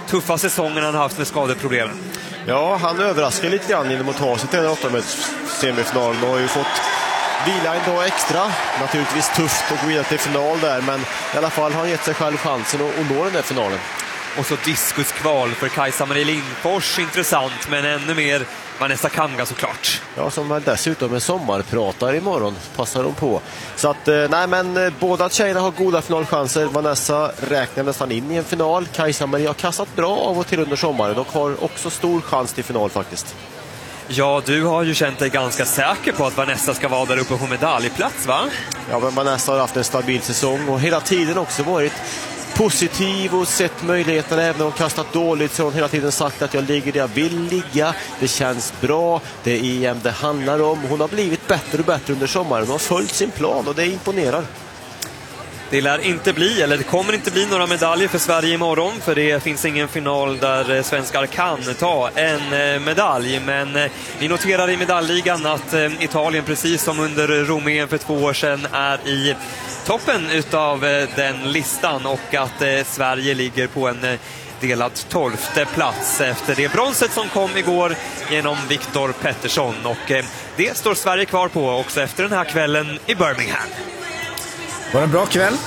tuffa säsongen han har haft med skadeproblemen. Ja, han överraskar lite grann genom att ta sig till den 8-metersfinalen och har ju fått vila en dag extra. Naturligtvis tufft att gå vidare till final där, men i alla fall har han gett sig själv chansen att nå den där finalen. Och så diskuskval för Kajsa-Marie Lindfors, intressant, men ännu mer Vanessa Kanga såklart. Ja, som väl dessutom är sommarpratare imorgon, passar de på. Så att, nej men båda tjejerna har goda finalchanser. Vanessa räknar nästan in i en final. Kajsa-Marie har kastat bra av och till under sommaren och har också stor chans till final faktiskt. Ja, du har ju känt dig ganska säker på att Vanessa ska vara där uppe på medaljplats, va? Ja, men Vanessa har haft en stabil säsong och hela tiden också varit positiv och sett möjligheterna. Även om hon kastat dåligt så har hon hela tiden sagt att jag ligger där jag vill ligga. Det känns bra, det är EM det handlar om. Hon har blivit bättre och bättre under sommaren. Hon har följt sin plan och det imponerar. Det lär inte bli, eller det kommer inte bli några medaljer för Sverige imorgon, för det finns ingen final där svenskar kan ta en medalj. Men vi noterar i medaljligan att Italien, precis som under Rom-EM för 2 år sedan, är i toppen utav den listan och att Sverige ligger på en delad 12:e plats efter det bronset som kom igår genom Viktor Pettersson. Och det står Sverige kvar på också efter den här kvällen i Birmingham. Var det en bra kväll?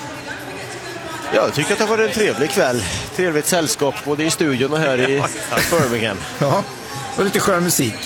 Ja, jag tycker att det var en trevlig kväll. Trevligt sällskap både i studion och här i Birmingham. Ja, och lite skön musik.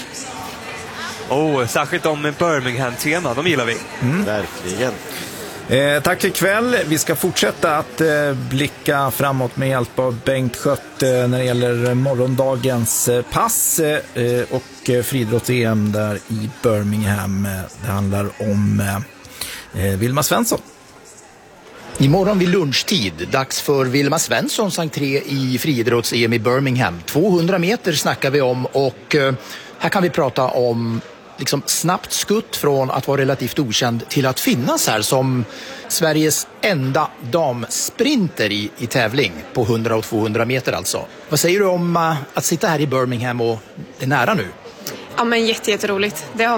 Särskilt om Birmingham-tema, de gillar vi. Verkligen. Tack för ikväll. Vi ska fortsätta att blicka framåt med hjälp av Bengt Schött när det gäller morgondagens pass och friidrotts-EM där i Birmingham. Det handlar om Vilma Svensson. Imorgon vid lunchtid, dags för Vilma Svenssons entré i friidrotts-EM i Birmingham. 200 meter snackar vi om och här kan vi prata om liksom snabbt skutt från att vara relativt okänd till att finnas här som Sveriges enda damsprinter i tävling på 100 och 200 meter alltså. Vad säger du om att sitta här i Birmingham och det är nära nu? Ja, men jätteroligt. Det har